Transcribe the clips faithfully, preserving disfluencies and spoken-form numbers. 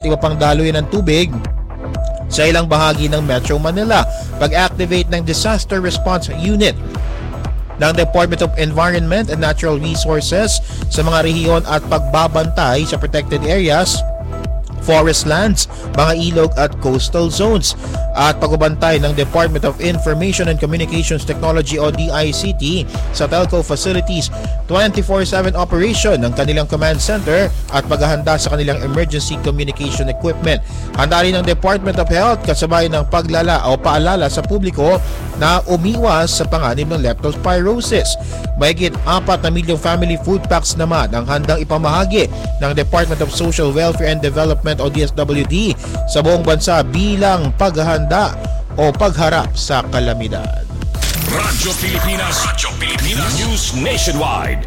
iba pang daluyan ng tubig sa ilang bahagi ng Metro Manila. Pag-activate ng Disaster Response Unit ng Department of Environment and Natural Resources sa mga rehiyon at pagbabantay sa protected areas, forest lands, mga ilog at coastal zones, at pagbabantay ng Department of Information and Communications Technology o D I C T sa telco facilities, twenty-four seven operation ng kanilang command center at paghahanda sa kanilang emergency communication equipment. Handa rin ng Department of Health kasabay ng paglala o paalala sa publiko na umiwas sa panganib ng leptospirosis. Mahigit apat na milyong family food packs naman ang handang ipamahagi ng Department of Social Welfare and Development o D S W D sa buong bansa bilang paghahanda o pagharap sa kalamidad. Radyo Pilipinas, Radyo Pilipinas News Nationwide.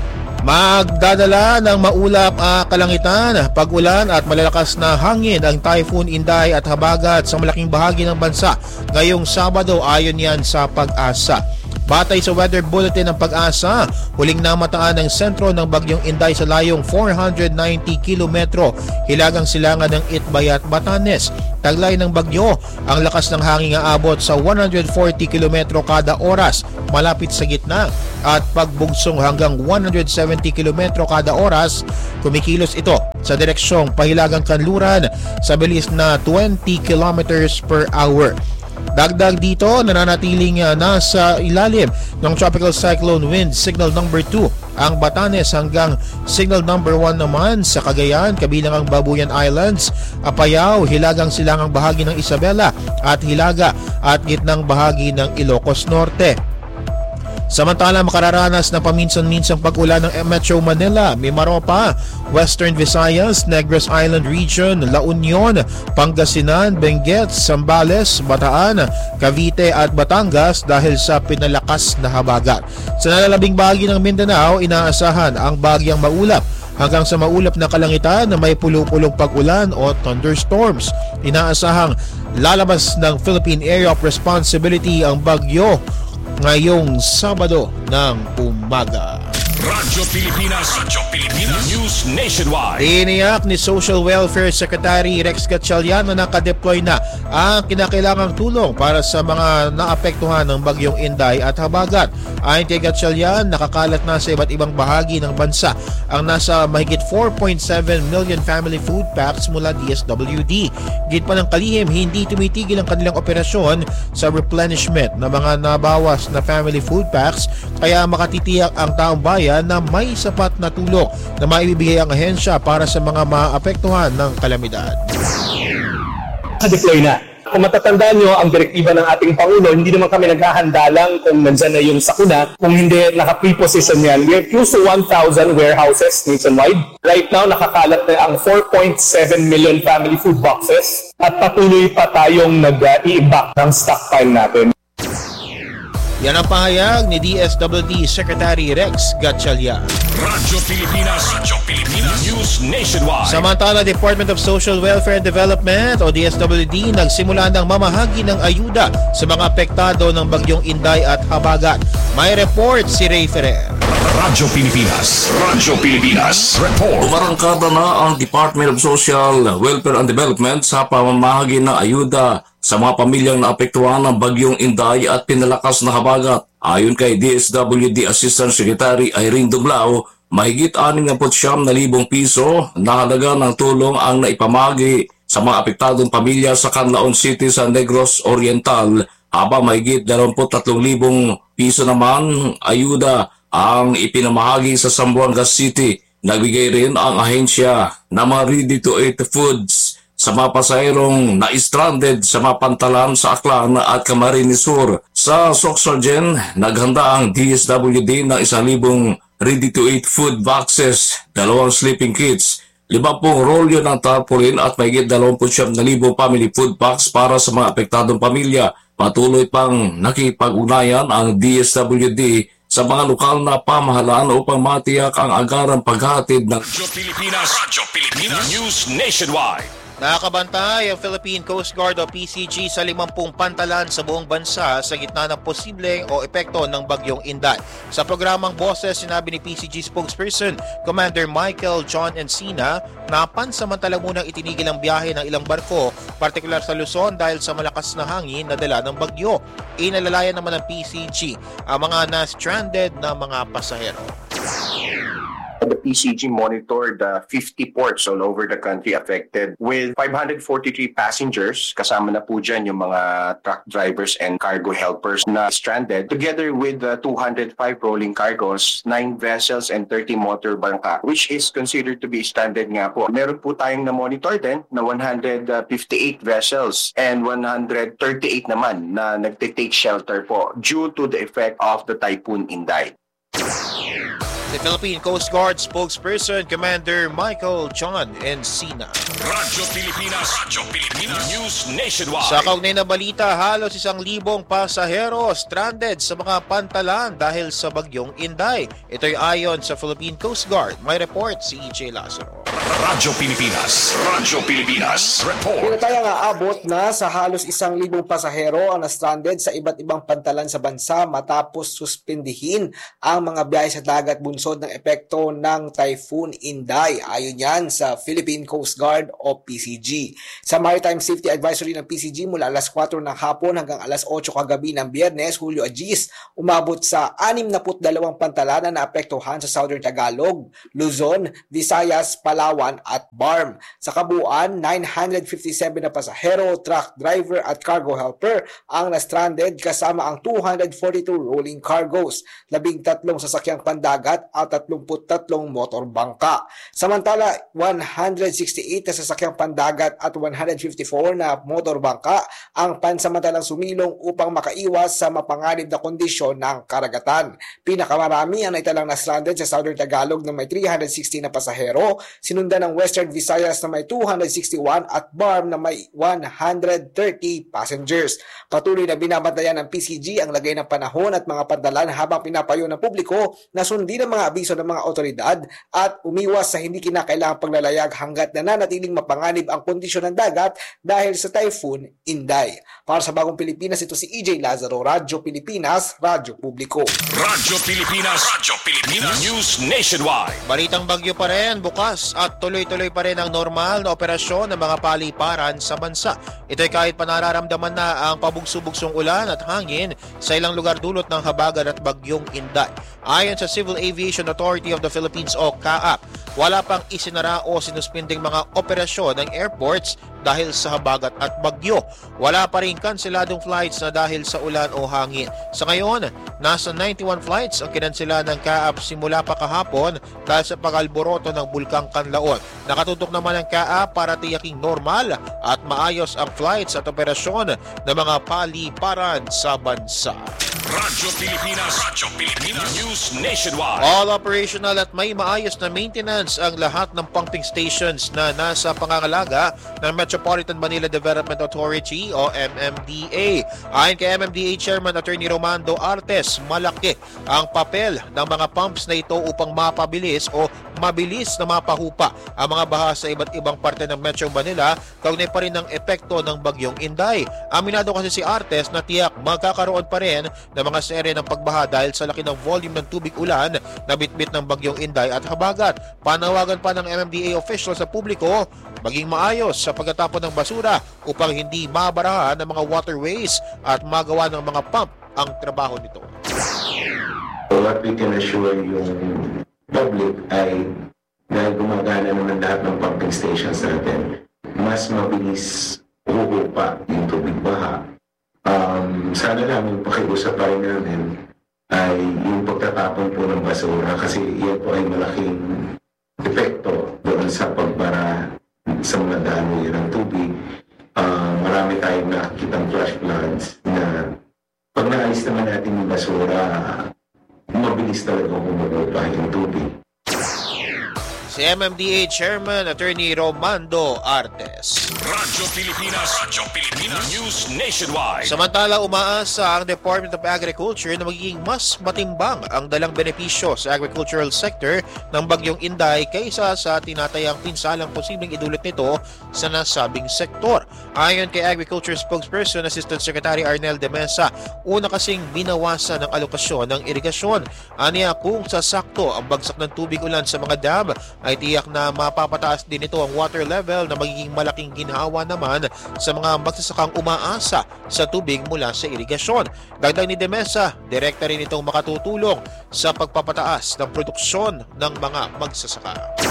Magdadala ng maulap ang kalangitan, pag-ulan at malalakas na hangin ang Typhoon Inday at habagat sa malaking bahagi ng bansa ngayong Sabado, ayon yan sa Pag-asa. Batay sa weather bulletin ng Pag-asa, huling namataan ng sentro ng bagyong Inday sa layong four hundred ninety kilometro hilagang silangan ng Itbay at Batanes. Taglay ng bagyo, ang lakas ng hangin aabot sa one hundred forty kilometro kada oras malapit sa gitna at pagbugsong hanggang one hundred seventy kilometro kada oras. Kumikilos ito sa direksyong pahilagang kanluran sa bilis na twenty kilometers per hour. Dagdag dito, nananatiling uh, nasa ilalim ng Tropical Cyclone Wind Signal number two ang Batanes hanggang Signal number one naman sa Cagayan, kabilang ang Babuyan Islands, Apayao, hilagang silangang bahagi ng Isabela at hilaga at gitnang bahagi ng Ilocos Norte. Samantala, makararanas ng paminsan-minsang pag-ulan ng Metro Manila, Mimaropa, Western Visayas, Negros Island Region, La Union, Pangasinan, Benguet, Zambales, Bataan, Cavite at Batangas dahil sa pinalakas na habagat. Sa nalalabing bahagi ng Mindanao, inaasahan ang bagyang maulap hanggang sa maulap na kalangitan na may pulo-pulong pag-ulan o thunderstorms. Inaasahang lalabas ng Philippine Area of Responsibility ang bagyo ngayong Sabado ng umaga. Radyo Pilipinas, Radyo Pilipinas News Nationwide. Tiniyak ni Social Welfare Secretary Rex Gatchalian na nakadeploy na ang kinakailangang tulong para sa mga naapektuhan ng bagyong Inday at habagat. Ayon kay Gatchalian, nakakalat na sa iba't ibang bahagi ng bansa ang nasa mahigit four point seven million family food packs mula D S W D. Git pa ng kalihim, hindi tumitigil ang kanilang operasyon sa replenishment ng mga nabawas na family food packs, kaya makatitiyak ang taong bayan na may sapat na tulong na maibibigay ang ahensya para sa mga maapektuhan ng kalamidad. Deploy na. Kung matatandaan nyo, ang direktiba ng ating Pangulo, hindi naman kami naghahanda lang kung nandyan na yung sakuna. Kung hindi naka-preposition yan, we have close to one thousand warehouses nationwide. Right now, nakakalat na ang four point seven million family food boxes at patuloy pa tayong nag-i-impact ng stockpile natin. Yan ang pahayag ni D S W D Secretary Rex Gatchalian. Radyo Pilipinas, Radyo Pilipinas News Nationwide. Samantala, Department of Social Welfare and Development o D S W D nagsimula ng mamahagi ng ayuda sa mga apektado ng bagyong Inday at habagat. May report si Ray Ferrer. Radyo Pilipinas, Radyo Pilipinas Report. Umarangkada na ang Department of Social Welfare and Development sa pamamahagi ng ayuda sa mga pamilyang naapektuhan ng bagyong Inday at pinalakas na habagat. Ayon kay D S W D Assistant Secretary Irene Duglao, mahigit anim na siyam na libong piso na halaga ng tulong ang naipamahagi sa mga apektadong pamilya sa Canlaon City sa Negros Oriental, habang mahigit dalawampu't tatlong libong piso naman ayuda ang ipinamahagi sa Zamboanga City. Nagbigay rin ang ahensya ng mga ready-to-eat foods sa mga pasahirong na-stranded sa mga pantalan sa Aklan at Camarines Sur. Sa Soxargen, naghanda ang D S W D ng isang libong ready-to-eat food boxes, dalawang sleeping kits, limampung rolyo ng tarpaulin at mahigit dalawampu't siyam na libong family food packs para sa mga apektadong pamilya. Patuloy pang nakipag-ugnayan ang D S W D sa mga lokal na pamahalaan upang matiyak ang agarang paghatid ng Radyo Pilipinas, Radyo Pilipinas News Nationwide. Nakakabantay ang Philippine Coast Guard o P C G sa limampung pantalan sa buong bansa sa gitna ng posibleng o epekto ng bagyong Inday. Sa programang Boses, sinabi ni P C G spokesperson Commander Michael John Encina na pansamantala munang itinigil ang biyahe ng ilang barko, partikular sa Luzon dahil sa malakas na hangin na dala ng bagyo. Inalalayan naman ng P C G ang mga na-stranded na mga pasahero. The P C G monitored uh, fifty ports all over the country affected with five hundred forty-three passengers. Kasama na po dyan yung mga truck drivers and cargo helpers na stranded. Together with uh, two hundred five rolling cargos, nine vessels and thirty motor bangka, which is considered to be stranded nga po. Meron po tayong na-monitor din na one hundred fifty-eight vessels and one hundred thirty-eight naman na nagtitake shelter po due to the effect of the Typhoon Inday. The Philippine Coast Guard spokesperson Commander Michael John Encina. Radyo Pilipinas, Radyo Pilipinas, News Nationwide. Sa kaugnay na balita, halos isang libong pasahero stranded sa mga pantalan dahil sa bagyong Inday. Ito'y ayon sa Philippine Coast Guard. May report si E J Lazaro. Radyo Pilipinas, Radyo Pilipinas, report. Pinataya nga abot na sa halos isang libong pasahero ang na-stranded sa iba't ibang pantalan sa bansa matapos suspindihin ang mga biyahe sa dagat bunsod ng epekto ng Typhoon Inday. Ayon yan sa Philippine Coast Guard o P C G. Sa Maritime Safety Advisory ng P C G mula alas kwatro ng hapon hanggang alas otso kagabi ng Biyernes, Hulyo Agis, umabot sa anim na dalawang pantalan na naapektuhan sa Southern Tagalog, Luzon, Visayas, Palawan at B A R M. Sa kabuuan, nine hundred fifty-seven na pasahero, truck driver at cargo helper ang na-stranded kasama ang two hundred forty-two rolling cargos, labing tatlong sasakyang pandagat at tatlumput tatlong motor bangka. Samantala, one hundred sixty-eight na sasakyang pandagat at one hundred fifty-four na motor bangka ang pansamantalang sumilong upang makaiwas sa mapanganib na kondisyon ng karagatan. Pinakamarami ang naitalang na-stranded sa Southern Tagalog na may three hundred sixty na pasahero, sinundan ng Western Visayas na may two hundred sixty-one at B A R M na may one hundred thirty passengers. Patuloy na binabantayan ng P C G ang lagay ng panahon at mga pantalan habang pinapayo ng publiko na sundin ang mga abiso ng mga otoridad at umiwas sa hindi kinakailangang paglalayag hanggat nananatiling mapanganib ang kondisyon ng dagat dahil sa Typhoon Inday. Para sa Bagong Pilipinas, ito si E J Lazaro, Radyo Pilipinas, Radyo Publiko. Radyo Pilipinas, Radyo Pilipinas, News Nationwide. Balitang bagyo pa rin, bukas at tuloy-tuloy pa rin ang normal na operasyon ng mga paliparan sa bansa. Ito'y kahit pa nararamdaman na ang pabugso-bugsong ulan at hangin sa ilang lugar dulot ng habagat at bagyong Inday. Ayon sa Civil Aviation Authority of the Philippines o C A A P, wala pang isinara o sinuspinding mga operasyon ng airports dahil sa habagat at bagyo. Wala pa rin kanseladong flights na dahil sa ulan o hangin. Sa ngayon, nasa ninety-one flights ang kinansela ng C A A P simula pa kahapon dahil sa pag-alboroto ng Bulkang Kanlaon. Nakatutok naman ang C A A P para tiyaking normal at maayos ang flights at operasyon ng mga paliparan sa bansa. Radyo Pilipinas, Radyo Pilipinas, News Nationwide. All operational at may maayos na maintenance ang lahat ng pumping stations na nasa pangangalaga ng Metropolitan Manila Development Authority o M M D A. Ayon kay M M D A Chairman Attorney Romando Artes, malaki ang papel ng mga pumps na ito upang mapabilis o mabilis na mapahupa ang mga baha sa iba't ibang parte ng Metro Manila kaugnay pa rin ng epekto ng bagyong Inday. Aminado kasi si Artes na tiyak magkakaroon pa rin ng mga serye ng pagbaha dahil sa laki ng volume ng tubig ulan na bitbit ng bagyong Inday at habagat. Panawagan pa ng M M D A official sa publiko maging maayos sa pagtatapon ng basura upang hindi mabarahan ng mga waterways at magawa ng mga pump ang trabaho nito. What we can assure yung public ay dahil gumagana naman lahat ng pumping stations natin, mas mabilis huhupa yung tubig baha. Um, sana lang yung pakiusap pa rin namin ay yung pagtatapon po ng basura kasi yan po ay malaking epekto doon sa pagbara sa mga daloy ng tubig. Uh, marami tayong nakikitang flash floods na pag naalis naman natin yung basura, mabilis talaga kung mabupa yung tubig. si M M D A Chairman Attorney Romando Artes. Radyo Pilipinas, Radyo Pilipinas, News Nationwide. Samantala, umaasa ang Department of Agriculture na magiging mas matimbang ang dalang benepisyo sa agricultural sector ng bagyong Inday kaysa sa tinatayang pinsalang posibleng idulot nito sa nasabing sektor. Ayon kay Agriculture Spokesperson Assistant Secretary Arnel de Mesa, una kasing binawasan ng alokasyon ng irigasyon. Aniya kung sasakto ang bagsak ng tubig ulan sa mga dam, ay tiyak na mapapataas din ito ang water level na magiging malaking ginhawa naman sa mga magsasakang umaasa sa tubig mula sa irigasyon. Dagdag ni De Mesa, direkta rin itong makatutulong sa pagpapataas ng produksyon ng mga magsasaka.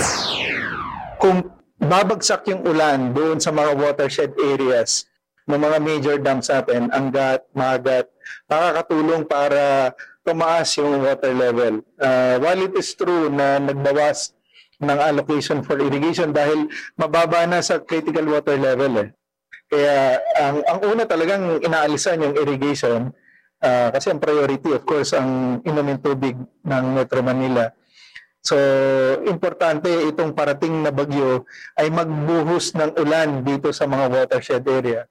Kung babagsak yung ulan doon sa mga watershed areas ng mga major dams natin, Angat, Magat, makakatulong para tumaas yung water level. Uh, while it is true na nagbawas ng allocation for irrigation dahil mababa na sa critical water level eh. Kaya ang, ang una talagang inaalisan yung irrigation uh, kasi ang priority of course ang inumin tubig ng Metro Manila. So importante itong parating na bagyo ay magbuhos ng ulan dito sa mga watershed area.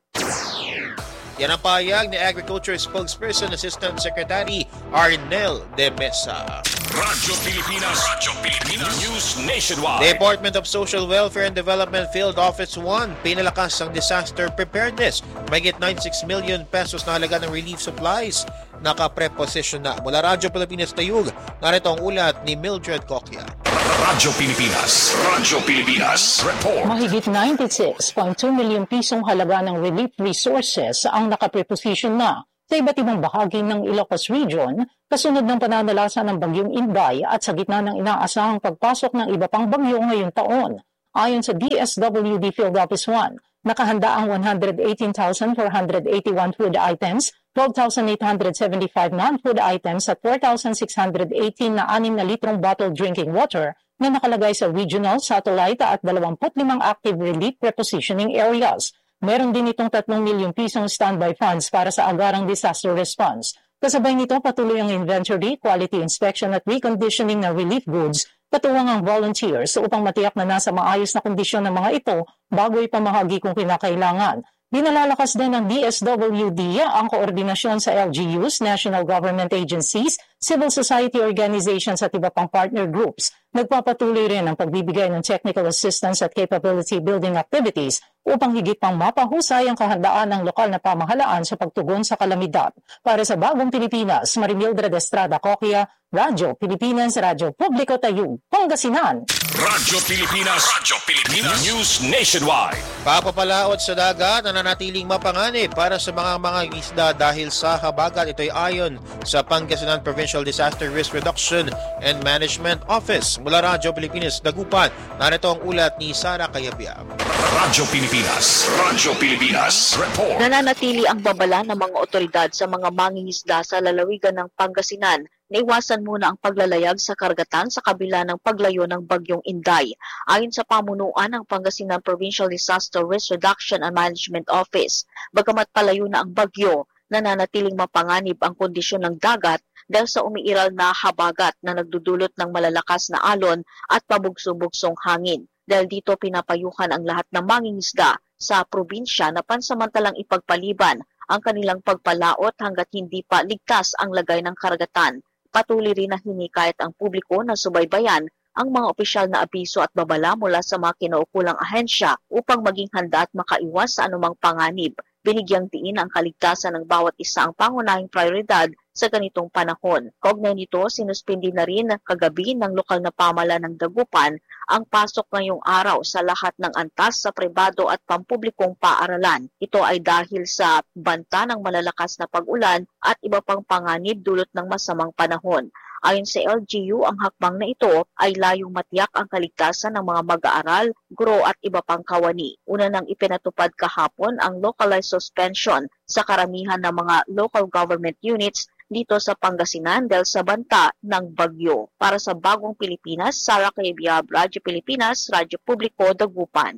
Yan ang pahayag ni Agriculture Spokesperson Assistant Secretary Arnel de Mesa. Radyo Pilipinas, Radyo Pilipinas, News Nationwide. Department of Social Welfare and Development Field Office one, pinalakas ang disaster preparedness. Mahigit ninety-six million pesos na halaga ng relief supplies. Naka-preposition na. Mula Radyo Pilipinas Tayug, narito ang ulat ni Mildred Coquia. Radyo Pilipinas, Radyo Pilipinas, report. Mahigit ninety-six point two milyon pisong halaga ng relief resources ang naka-preposition na sa iba't ibang bahagi ng Ilocos Region kasunod ng pananalasa ng bagyong Inday at sa gitna ng inaasahang pagpasok ng iba pang bagyo ngayong taon. Ayon sa D S W D Field Office one, nakahanda ang one hundred eighteen thousand four hundred eighty-one food items, twelve thousand eight hundred seventy-five non-food items at four thousand six hundred eighteen na anim na litrong bottled drinking water na nakalagay sa regional, satellite at twenty-five active relief prepositioning areas. Meron din itong tatlong milyong pisong standby funds para sa agarang disaster response. Kasabay nito patuloy ang inventory, quality inspection at reconditioning ng relief goods, katuwang ang volunteers upang matiyak na nasa maayos na kondisyon ng mga ito bago ipamahagi kung kinakailangan. Dinalalakas din ng D S W D ang koordinasyon sa L G Us, national government agencies, civil society organizations at iba pang partner groups. Nagpapatuloy rin ang pagbibigay ng technical assistance at capability building activities upang higit pang mapahusay ang kahandaan ng lokal na pamahalaan sa pagtugon sa kalamidad. Para sa Bagong Pilipinas, Marimildred Estrada Coquia, Radyo Pilipinas, Radyo Publiko Tayug, Pangasinan. Radyo Pilipinas, Radyo Pilipinas, News Nationwide. Papapalaot sa dagat na nanatiling mapanganib para sa mga mga isda dahil sa habagat. Ito'y ayon sa Pangasinan Provincial Disaster Risk Reduction and Management Office. Mula Radyo Pilipinas, Dagupan, narito ang ulat ni Sara Cayabyab. Radyo Pilipinas, Radyo Pilipinas, report. Nananatili ang babala ng mga otoridad sa mga mangingisda sa lalawigan ng Pangasinan na iwasan muna ang paglalayag sa karagatan sa kabila ng paglayo ng bagyong Inday. Ayon sa pamunuan ng Pangasinan Provincial Disaster Risk Reduction and Management Office, bagamat palayo na ang bagyo, nananatiling mapanganib ang kondisyon ng dagat dahil sa umiiral na habagat na nagdudulot ng malalakas na alon at pabugso-bugsong hangin. Dahil dito pinapayuhan ang lahat ng mangingisda sa probinsya na pansamantalang ipagpaliban ang kanilang pagpalaot hanggat hindi pa ligtas ang lagay ng karagatan. Patuloy rin na hinikayat ang publiko na subaybayan ang mga opisyal na abiso at babala mula sa mga kinaukulang ahensya upang maging handa at makaiwas sa anumang panganib. Binigyang diin ang kaligtasan ng bawat isa ang pangunahing prioridad sa ganitong panahon. Kaugnay nito, sinuspindi na rin kagabi ng lokal na pamahalaan ng Dagupan ang pasok ngayong araw sa lahat ng antas sa pribado at pampublikong paaralan. Ito ay dahil sa banta ng malalakas na pag-ulan at iba pang panganib dulot ng masamang panahon. Ayon sa L G U, ang hakbang na ito ay layong matiyak ang kaligtasan ng mga mag-aaral, guro at iba pang kawani. Una nang ipinatupad kahapon ang localized suspension sa karamihan ng mga local government units dito sa Pangasinan dahil sa banta ng bagyo. Para sa Bagong Pilipinas, Sara Cayabyab, Radyo Pilipinas, Radyo Publiko, Dagupan.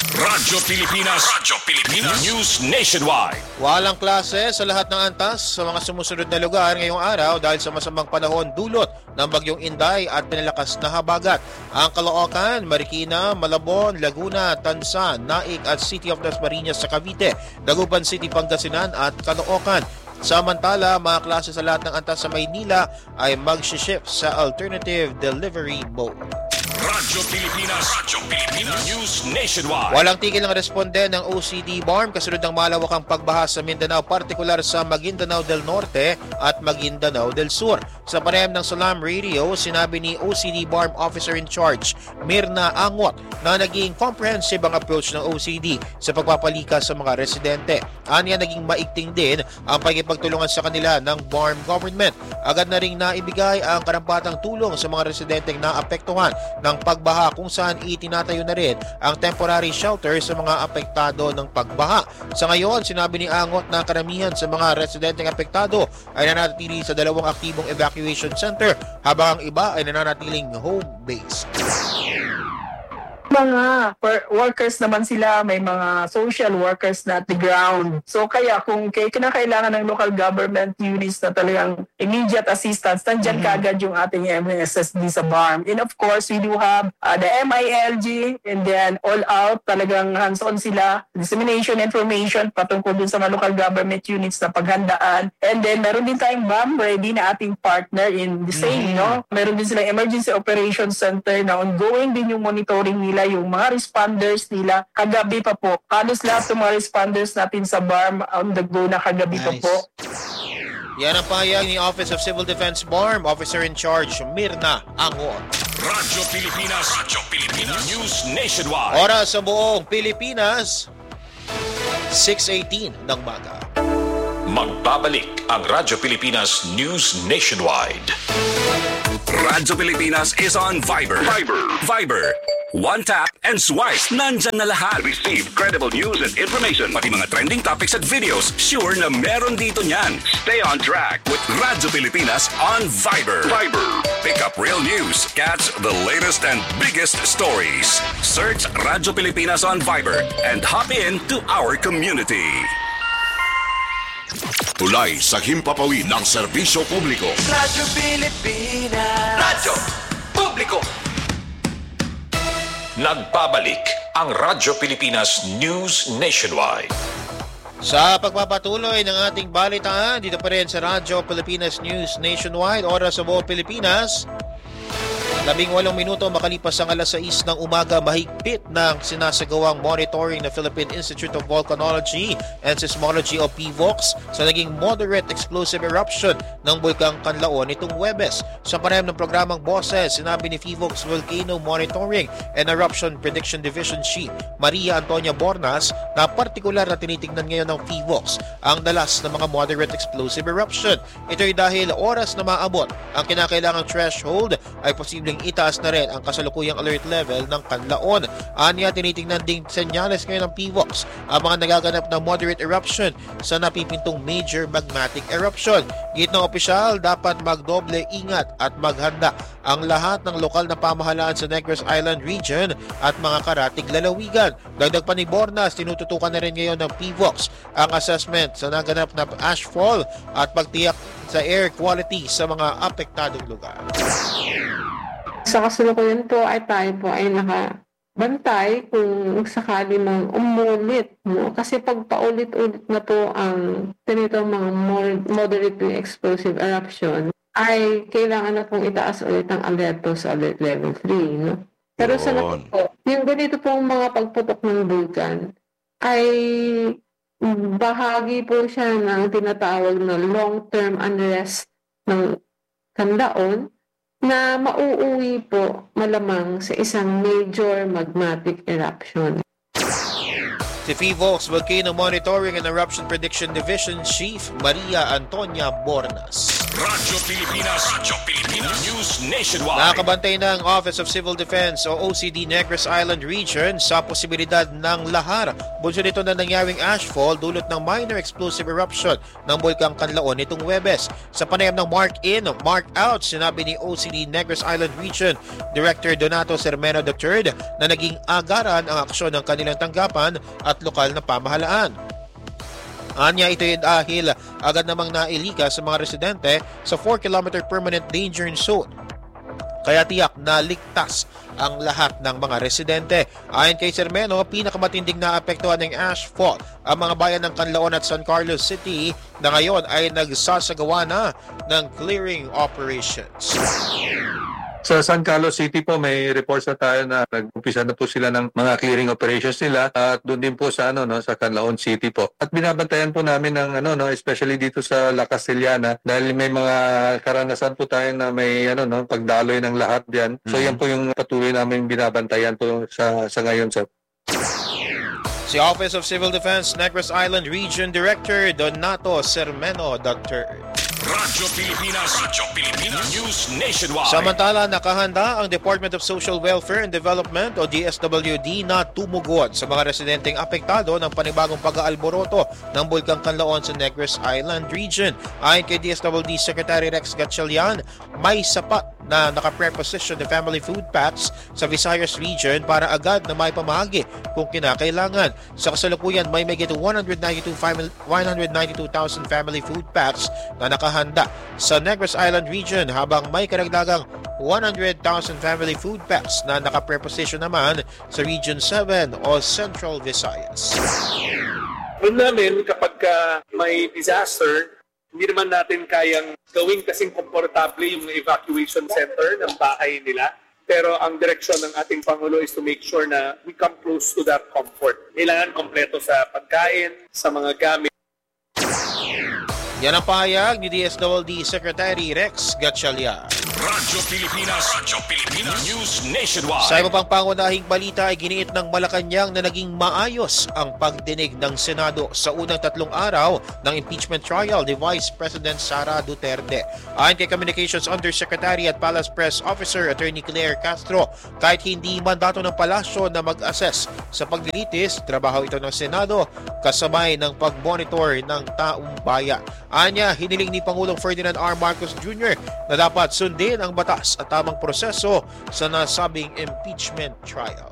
Radyo Pilipinas. Radyo Pilipinas. News Nationwide. Walang klase sa lahat ng antas sa mga sumusunod na lugar ngayong araw dahil sa masamang panahon dulot ng bagyong Inday at pinalakas na habagat. Ang Caloocan, Marikina, Malabon, Laguna, Tansa, Naik at City of Dasmariñas sa Cavite, Dagupan City, Pangasinan at Caloocan. Samantala, mga klase sa lahat ng antas sa Maynila ay mag-shift sa alternative delivery mode. Radyo Pilipinas. Radyo Pilipinas. News Nationwide. Walang tigil ng responde ng O C D B A R M kasunod ng malawakang pagbaha sa Mindanao, partikular sa Maguindanao del Norte at Maguindanao del Sur. Sa panayam ng Salam Radio, sinabi ni O C D B A R M Officer in Charge Mirna Angot na naging comprehensive ang approach ng O C D sa pagpapalikas sa mga residente. Anya, naging maigting din ang pagkipagtulungan sa kanila ng B A R M government. Agad na ring naibigay ang karampatang tulong sa mga residenteng naapektuhan ng pagbaha kung saan itinatayo na rin ang temporary shelter sa mga apektado ng pagbaha. Sa ngayon, sinabi ni Angot na karamihan sa mga residenteng apektado ay nananatili sa dalawang aktibong evacuation center habang ang iba ay nananatiling home-based. Mga workers naman sila, may mga social workers na at the ground. So kaya kung kay kinakailangan ng local government units na talagang immediate assistance, nandyan mm-hmm. kaagad yung ating M S S D sa B A R M. And of course, we do have uh, the M I L G and then all out, talagang hands-on sila, dissemination information patungkol dun sa mga local government units na paghandaan. And then meron din tayong B A M ready na ating partner in the same, mm-hmm. no? Meron din silang Emergency Operations Center na ongoing din yung monitoring nila, yung mga responders nila. Kagabi pa po, halos lahat ng mga responders natin sa B A R M on the go na kagabi nice. pa po. Yan ang pahayag ni Office of Civil Defense B A R M Officer in Charge Mirna Angot. Radyo Pilipinas. Radyo Pilipinas. News Nationwide. Oras sa buong Pilipinas, six eighteen ng umaga. Magbabalik ang Radyo Pilipinas News Nationwide. Radyo Pilipinas is on Viber. Viber. Viber. One tap and swipe. Nandyan na lahat. Receive credible news and information. Pati mga trending topics at videos. Sure na meron dito niyan. Stay on track with Radyo Pilipinas on Viber. Viber. Pick up real news. Catch the latest and biggest stories. Search Radyo Pilipinas on Viber and hop in to our community. Tulay sa himpapawid ng serbisyo publiko. Radyo Pilipinas. Radyo Publiko. Nagbabalik ang Radyo Pilipinas News Nationwide. Sa pagpapatuloy ng ating balitaan, dito pa rin sa Radyo Pilipinas News Nationwide, oras sa buong Pilipinas, labing walong minuto makalipas ang alas sais ng umaga, mahigpit ng sinasagawang monitoring ng Philippine Institute of Volcanology and Seismology o P V O X sa naging moderate explosive eruption ng Bulkang Canlaon nitong Huwebes. Sa panayam ng programang Boses, sinabi ni P V O X Volcano Monitoring and Eruption Prediction Division Chief Maria Antonia Bornas na partikular na tinitingnan ngayon ng P V O X ang dalas ng mga moderate explosive eruption. Ito'y dahil oras na maabot ang kinakailangang threshold ay posibleng itaas na rin ang kasalukuyang alert level ng Canlaon. Anya, tinitingnan ding senyales ngayon ng P V O X ang mga nagaganap na moderate eruption sa napipintong major magmatic eruption. Git ng opisyal, dapat magdoble ingat at maghanda ang lahat ng lokal na pamahalaan sa Negros Island region at mga karatig lalawigan. Dagdag pa ni Bornas, tinututukan na rin ngayon ng P V O X ang assessment sa naganap na ashfall at pagtiyak sa air quality sa mga apektadong lugar. Sa kasalukuyan po ay tayo po ay nakabantay kung sakali mang umulit. No? Kasi pag paulit-ulit na po ang tinitong mga moderately explosive eruption, ay kailangan na pong itaas ulit ang alerto sa alert level three. No? Pero sa natin po, yung ganito pong mga pagputok ng vulkan ay bahagi po siya ng tinatawag na long-term unrest ng Canlaon na mauuwi po malamang sa isang major magmatic eruption. Si P V O X Volcano Monitoring and Eruption Prediction Division Chief Maria Antonia Bornas. Radyo Pilipinas. Radyo Pilipinas. News Nationwide. Nakabantay ng Office of Civil Defense o O C D Negros Island Region sa posibilidad ng lahar. Bunso nito na nangyaring ashfall dulot ng minor explosive eruption ng Bulkang Kanlaon nitong Huwebes. Sa panayam ng Mark In, Mark Out, sinabi ni O C D Negros Island Region Director Donato Sermeno the third na naging agaran ang aksyon ng kanilang tanggapan at lokal na pamahalaan. Anya, ito ay dahil agad namang nailika sa mga residente sa four kilometer permanent danger zone. Kaya tiyak na ligtas ang lahat ng mga residente. Ayon kay Sermeno, pinakamatinding naapektuhan ng ashfall ang mga bayan ng Canlaon at San Carlos City na ngayon ay nagsasagawa na ng clearing operations. Sa San Carlos City po may reports na tayo na nag-umpisa na po sila ng mga clearing operations nila at doon din po sa ano no sa Canlaon City po. At binabantayan po namin ng ano no especially dito sa La Castellana dahil may mga karanasan po tayo na may ano no pagdaloy ng lahat diyan. So mm-hmm. yan po yung patuloy namin binabantayan po sa sa ngayon sir. Si Office of Civil Defense Negros Island Region Director Donato Sermeno the third. Radyo Pilipinas. Radyo Pilipinas. News Nationwide. Samantala, nakahanda ang Department of Social Welfare and Development o D S W D na tumugod sa mga residenteng apektado ng panibagong pag-aalboroto ng Bulkang Kanlaon sa Negros Island Region. Ayon kay D S W D Secretary Rex Gatchalian, may sapat na nakapreposition na family food packs sa Visayas Region para agad na may pamahagi kung kinakailangan. Sa kasalukuyan, may megit one hundred ninety-two thousand family food packs na nakahanda sa Negros Island Region habang may karagdagang one hundred thousand family food packs na nakapreposition naman sa Region seven o Central Visayas. Noon namin kapag uh, may disaster, hindi naman natin kayang gawin kasing komportable yung evacuation center ng bahay nila. Pero ang direksyon ng ating Pangulo is to make sure na we come close to that comfort. Kailangan kompleto sa pagkain, sa mga gamit. Yan ang pahayag ni D S W D Secretary Rex Gatchalian. Radyo Pilipinas. Radyo Pilipinas. News Nationwide. Sa iba pang pangunahing balita ay giniit ng Malacanang na naging maayos ang pagdinig ng Senado sa unang tatlong araw ng impeachment trial ni Vice President Sara Duterte. Ayon kay Communications Undersecretary at Palace Press Officer Attorney Claire Castro, kahit hindi mandato ng palasyo na mag-assess sa paglilitis, trabaho ito ng Senado kasabay ng pag-monitor ng taong bayan. Anya, hiniling ni Pangulong Ferdinand R. Marcos Junior na dapat sundin ang batas at tamang proseso sa nasabing impeachment trial.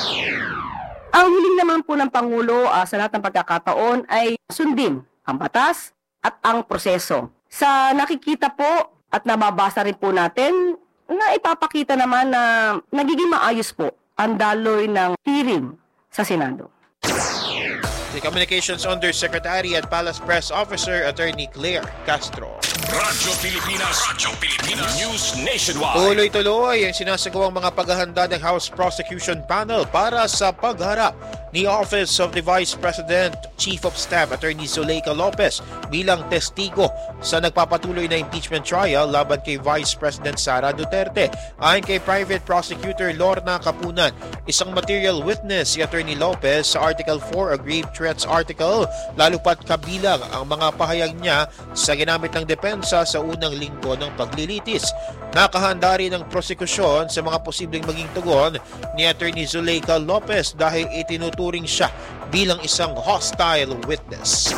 Ang hiling naman po ng Pangulo uh, sa lahat ng pagkakataon ay sundin ang batas at ang proseso. Sa nakikita po at nababasa rin po natin na ipapakita naman na nagiging maayos po ang daloy ng hearing sa Senado. The Communications Undersecretary at Palace Press Officer Attorney Claire Castro. Radyo Pilipinas. Radyo Pilipinas. News Nationwide. Tuloy-tuloy ang sinasagawang mga paghahanda ng House Prosecution Panel para sa pagharap ni Office of the Vice President Chief of Staff Attorney Zuleika Lopez bilang testigo sa nagpapatuloy na impeachment trial laban kay Vice President Sara Duterte. Ayon kay Private Prosecutor Lorna Capunan, isang material witness si Attorney Lopez sa Article four, a grave threats article, lalo pat kabilang ang mga pahayag niya sa ginamit ng depensa sa unang linggo ng paglilitis. Nakahanda rin ang prosekusyon sa mga posibleng maging tugon ni Attorney Zuleika Lopez dahil itinuturing siya bilang isang hostile witness.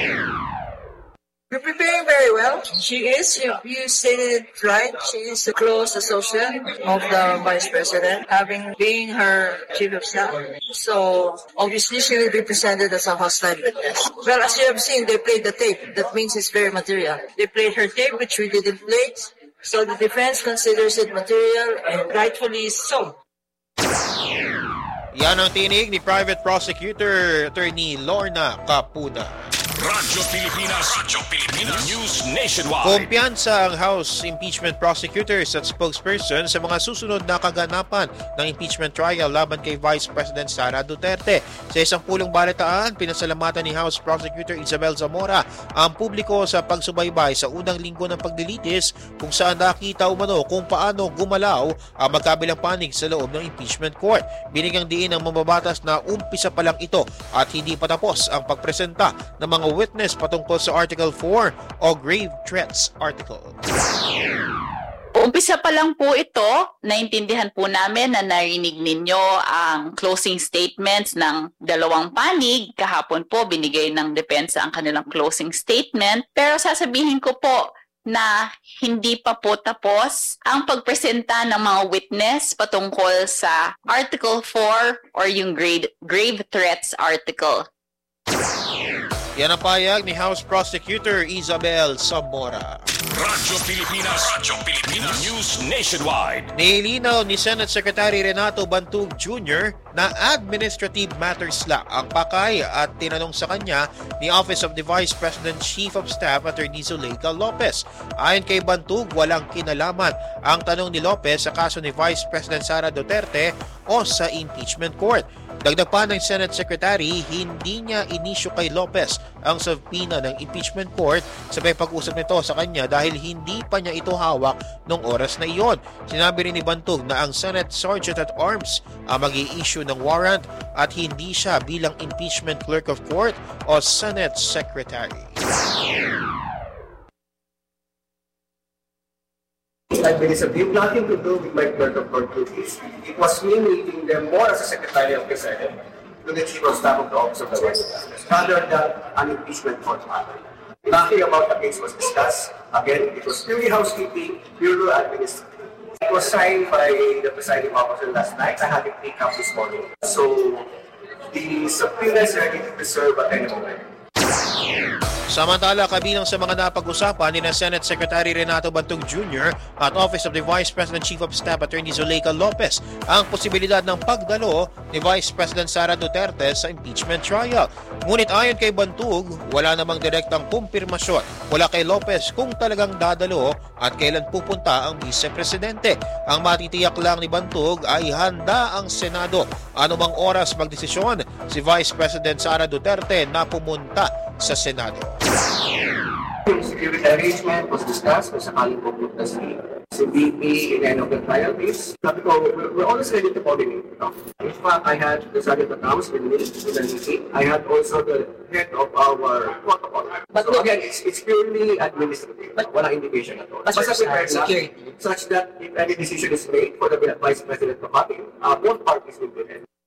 We're preparing very well. She is, you, you stated it right, she is a close associate of the Vice President, having been her Chief of Staff. So, obviously, she will be presented as a hostile witness. Well, as you have seen, they played the tape. That means it's very material. They played her tape, which we didn't play. So, the defense considers it material, and rightfully so. Yan ang tinig ni Private Prosecutor Attorney Lorna Capunan. Radyo Pilipinas. Radyo Pilipinas. News Nationwide. Kumpiyansa ang House Impeachment Prosecutors at spokesperson sa mga susunod na kaganapan ng impeachment trial laban kay Vice President Sara Duterte. Sa isang pulong balitaan, pinasalamatan ni House Prosecutor Isabel Zamora ang publiko sa pagsubaybay sa unang linggo ng paglilitis kung saan nakita umano kung paano gumalaw ang magkabilang panig sa loob ng impeachment court. Binigyang diin ng mambabatas na umpisa pa lang ito at hindi pa tapos ang pagpresenta ng mga witness patungkol sa Article four o Grave Threats Article. Umpisa pa lang po ito, naintindihan po namin na narinig ninyo ang closing statements ng dalawang panig. Kahapon po binigay ng depensa ang kanilang closing statement. Pero sasabihin ko po na hindi pa po tapos ang pagpresenta ng mga witness patungkol sa Article four or yung grave, grave threats article. Yan ang payag ni House Prosecutor Isabel Zamora. Radyo Pilipinas, Radyo Pilipinas News Nationwide. Nilinaw ni Senate Secretary Renato Bantug Junior na administrative matters lang ang pakay at tinanong sa kanya ni Office of the Vice President Chief of Staff Attorney Zuleika Lopez. Ayon kay Bantug, walang kinalaman ang tanong ni Lopez sa kaso ni Vice President Sara Duterte o sa impeachment court. Dagdag pa ng Senate Secretary, hindi niya inisyu kay Lopez ang subpoena ng impeachment court sa may pag-usap nito sa kanya dahil hindi pa niya ito hawak noong oras na iyon. Sinabi rin ni Bantug na ang Senate Sergeant at Arms ang mag-i-issue ng warrant at hindi siya bilang impeachment clerk of court o Senate Secretary. Administrative, nothing to do with my clerk of court duties. It was me meeting them more as a secretary of the Senate to the chief of staff of the office of the Vice President, rather than an impeachment court matter. Nothing about the case was discussed. Again, it was purely housekeeping, purely administrative. It was signed by the presiding officer last night. I had it picked up this morning. So, the subpoena is ready to be served at any moment. Samantala, kabilang sa mga napag-usapan ni na Senate Secretary Renato Bantug Junior at Office of the Vice President Chief of Staff Attorney Zuleika Lopez ang posibilidad ng pagdalo ni Vice President Sara Duterte sa impeachment trial. Ngunit ayon kay Bantug, wala namang direktang kumpirmasyon mula kay Lopez kung talagang dadalo at kailan pupunta ang Vice Presidente. Ang matitiyak lang ni Bantug ay handa ang Senado anumang oras magdesisyon si Vice President Sara Duterte na pumunta sa Senado. Yung security arrangement was discussed kung sakaling pupunta si, si V P in any of the trial dates. Sabi ko, we're, we're always ready to coordinate. In fact, I had the Sergeant at Arms with me in the meeting. I had also the head of our protocol. But so again, it's, it's purely administrative. But walang indication at all. Basta prepared lang, such that if any decision is made for the Vice President to come in, uh, both parties will be ready.